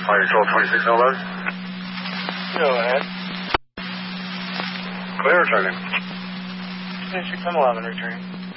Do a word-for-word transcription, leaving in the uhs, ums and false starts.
Fire Control twenty-six eleven. Go ahead. Clear returning. twenty-six eleven returning.